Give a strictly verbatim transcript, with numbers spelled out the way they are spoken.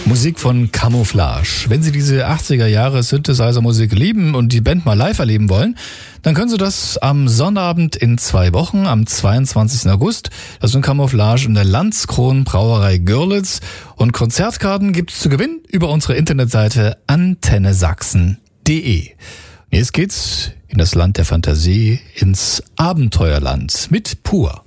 Musik von Camouflage. Wenn Sie diese achtziger Jahre Synthesizer-Musik lieben und die Band mal live erleben wollen, dann können Sie das am Sonnabend in zwei Wochen, am zweiundzwanzigsten August. Das sind Camouflage in der Landskron Brauerei Görlitz. Und Konzertkarten gibt's zu gewinnen über unsere Internetseite antenne sachsen punkt de. Jetzt geht's in das Land der Fantasie, ins Abenteuerland mit Pur.